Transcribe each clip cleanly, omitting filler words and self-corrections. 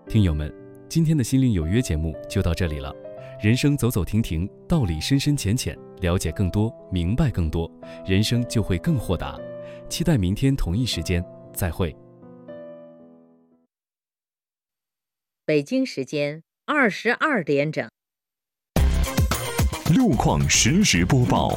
听友们，今天的心灵有约节目就到这里了。人生走走停停，道理深深浅浅，了解更多，明白更多，人生就会更豁达。期待明天同一时间再会。 北京时间22点整。 路况实时播报。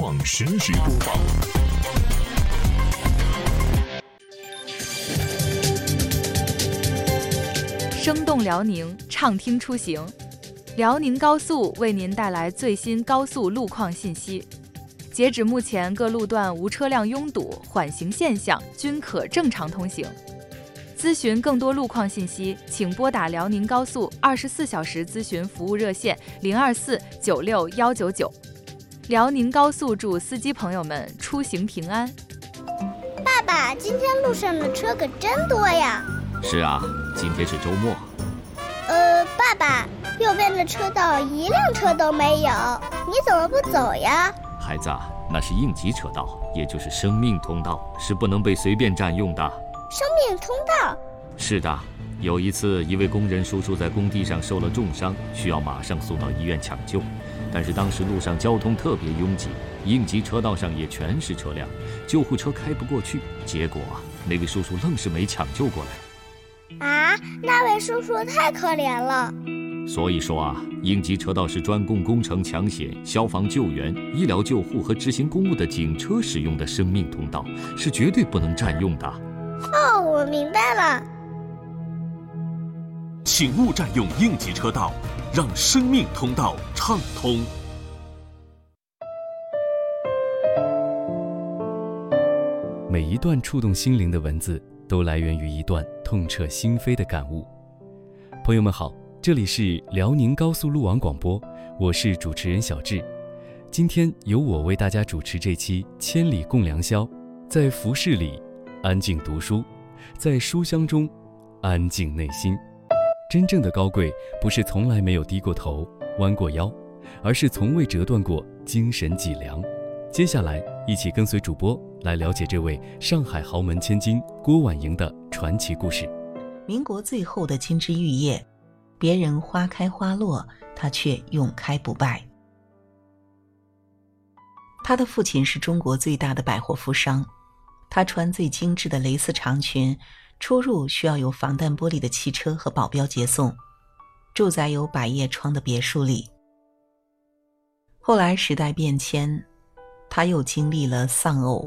生动辽宁，畅听出行。辽宁高速为您带来最新高速路况信息。截止目前，各路段无车辆拥堵，缓行现象均可正常通行。咨询更多路况信息，请拨打辽宁高速24小时咨询服务热线024961199。辽宁高速祝司机朋友们出行平安。 爸爸，今天路上的车可真多呀。 是啊，今天是周末。 爸爸，右边的车道一辆车都没有，你怎么不走呀？ 孩子，那是应急车道，也就是生命通道，是不能被随便占用的。 生命通道？ 是的，有一次一位工人叔叔在工地上受了重伤，需要马上送到医院抢救，但是当时路上交通特别拥挤，应急车道上也全是车辆，救护车开不过去，结果那位叔叔愣是没抢救过来。 啊，那位叔叔太可怜了。 所以说应急车道是专供工程抢险、消防救援、医疗救护和执行公务的警车使用的生命通道，是绝对不能占用的。 哦，我明白了。 请勿占用应急车道，让生命通道畅通。 每一段触动心灵的文字，都来源于一段痛彻心扉的感悟。朋友们好，这里是辽宁高速路网广播，我是主持人小智。今天由我为大家主持这期千里共良宵。在服饰里安静读书，在书香中安静内心。真正的高贵，不是从来没有低过头、弯过腰，而是从未折断过精神脊梁。接下来，一起跟随主播来了解这位上海豪门千金郭婉莹的传奇故事。 民国最后的金枝玉叶，别人花开花落，他却永开不败。他的父亲是中国最大的百货富商，他穿最精致的蕾丝长裙，出入需要有防弹玻璃的汽车和保镖接送，住在有百叶窗的别墅里。后来时代变迁，他又经历了丧偶、